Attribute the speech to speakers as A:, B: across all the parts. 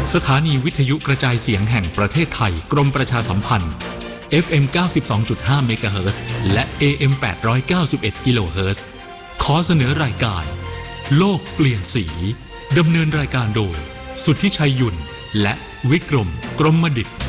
A: สถานีวิทยุกระจายเสียงแห่งประเทศไทยกรมประชาสัมพันธ์ FM 92.5 เมกะเฮิรตซ์และ AM 891 กิโลเฮิรตซ์ขอเสนอรายการโลกเปลี่ยนสีดำเนินรายการโดยสุทธิชัยยุ่นและวิกรมกรมดิษฐ์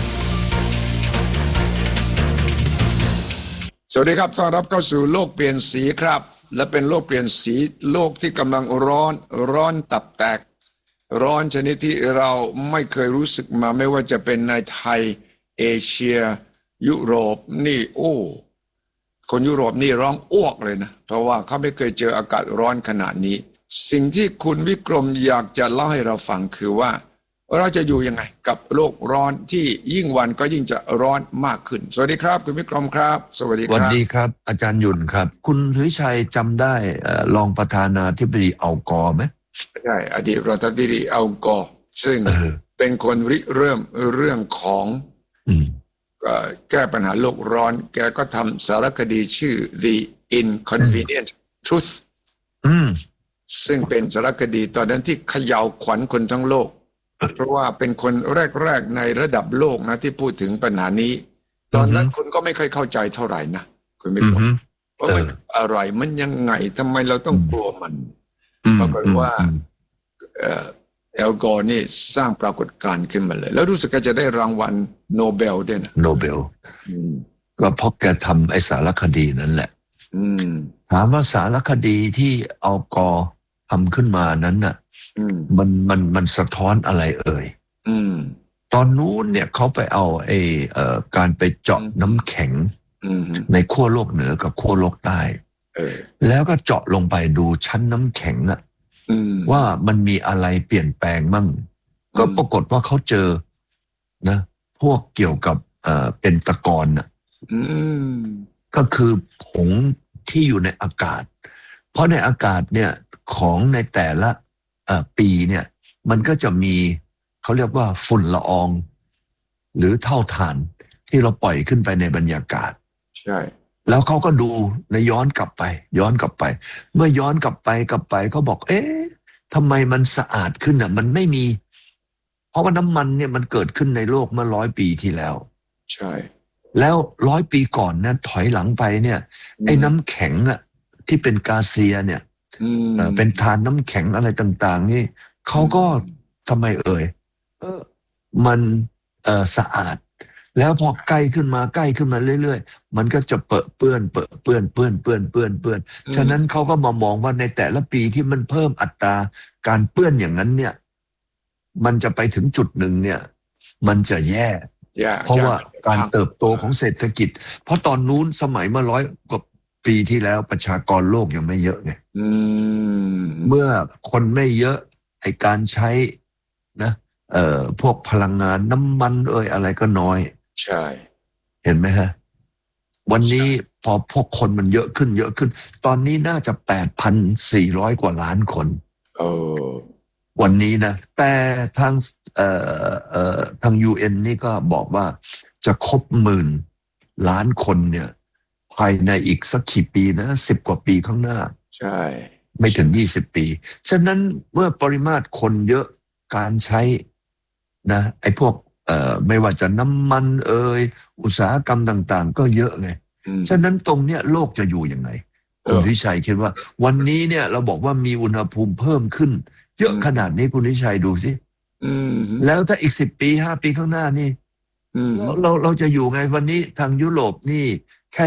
B: สวัสดีครับต้อนรับเข้าสู่โลกเปลี่ยนสีครับและเป็นโลกเปลี่ยนสีโลกที่กำลังร้อนตับแตกร้อนชนิดที่เราไม่เคยรู้สึกมาไม่ว่าจะเป็นในไทยเอเชียยุโรปนี่คนยุโรปนี่ร้องอ้วกเลยนะเพราะว่าเขาไม่เคยเจออากาศร้อนขนาดนี้สิ่งที่คุณวิกรมอยากจะเล่าให้เราฟังคือว่าเราจะอยู่ยังไงกับโลกร้อนที่ยิ่งวันก็ยิ่งจะร้อนมากขึ้นสวัสดีครับคุณวิกรมครับสวัสดีครับ
C: สวัสดีครับอาจารย์ยุ่นครับคุณสุริชัยจำได้รองประธานาธิบดีอัลกอร์ไหม
B: ใช่อดีตประธานาธิบดีอัลกอร์ซึ่งเป็นคนริเริ่มเรื่องของแก้ปัญหาโลกร้อนแกก็ทำสารคดีชื่อ The Inconvenient Truth ซึ่งเป็นสารคดีตอนนั้นที่เขย่าขวัญคนทั้งโลกเพราะว่าเป็นคนแรกๆในระดับโลกนะที่พูดถึงปัญหานี้ตอนนั้นคุณก็ไม่ค่อยเข้าใจเท่าไหร่นะคุณไม่รู้ว่ามันอะไรมันยังไงทำไมเราต้องกลัวมันปรากฏว่าแอลกอร์นี่สร้างปรากฏการณ์ขึ้นมาเลยแล้วรู้สึกจะได้รางวัลโนเบลด้วยนะ
C: โนเบลก็เพราะแกทำไอ้สารคดีนั่นแหละถามว่าสารคดีที่อัลกอร์ทำขึ้นมานั้นน่ะมันสะท้อนอะไรเอ่ยตอนนู้นเนี่ยเขาไปเอาการไปเจาะน้ำแข็งในขั้วโลกเหนือกับขั้วโลกใต้แล้วก็เจาะลงไปดูชั้นน้ำแข็งอะว่ามันมีอะไรเปลี่ยนแปลงมั่งก็ปรากฏว่าเขาเจอนะพวกเกี่ยวกับเป็นตะกอนน่ะก็คือผงที่อยู่ในอากาศเพราะในอากาศเนี่ยของในแต่ละปีเนี่ยมันก็จะมีเขาเรียกว่าฝุ่นละอองหรือเท่าฐานที่เราปล่อยขึ้นไปในบรรยากาศ
B: ใช่
C: แล้วเขาก็ดูในย้อนกลับไปเมื่อย้อนกลับไปเขาบอกทำไมมันสะอาดขึ้นอ่ะมันไม่มีเพราะว่าน้ำมันเนี่ยมันเกิดขึ้นในโลกเมื่อ100 ปีที่แล้ว
B: ใช่
C: แล้ว100 ปีก่อนนะถอยหลังไปเนี่ยไอ้น้ำแข็งอ่ะที่เป็นกาเซียเนี่ยเป็นทานน้ำแข็งอะไรต่างๆนี่เขาก็ทำไมมันสะอาดแล้วพอใกล้ขึ้นมาเรื่อยๆมันก็จะเปื้อนฉะนั้นเขาก็มามองว่าในแต่ละปีที่มันเพิ่มอัตราการเปื้อนอย่างนั้นเนี่ยมันจะไปถึงจุดหนึ่งเนี่ยมันจะแย่เพราะว่าการเติบโตของเศรษฐกิจเพราะตอนนู้นสมัยเมื่อ100 กว่าปีที่แล้วประชากรโลกยังไม่เยอะไงเมื่อคนไม่เยอะไอ้การใช้นะพวกพลังงานน้ำมันอะไรก็น้อย
B: ใช่
C: เห็นไหมฮะวันนี้พอพวกคนมันเยอะขึ้นตอนนี้น่าจะ 8,400 กว่าล้านคนวันนี้นะแต่ทาง UN นี่ก็บอกว่าจะครบ10,000 ล้านคนเนี่ยภายในอีกสักกี่ปีนะ10 กว่าปีข้างหน้า
B: ใช่
C: ไม่ถึง20 ปีฉะนั้นเมื่อปริมาตรคนเยอะการใช้นะไอ้พวกไม่ว่าจะน้ำมันอุตสาหกรรมต่างๆก็เยอะไงฉะนั้นตรงเนี้ยโลกจะอยู่ยังไงคุณวิชัยคิดว่าวันนี้เนี่ยเราบอกว่ามีอุณหภูมิเพิ่มขึ้นเยอะขนาดนี้คุณวิชัยดูสิแล้วถ้าอีก10 ปี5 ปีข้างหน้านี่เราจะอยู่ไงวันนี้ทางยุโรปนี่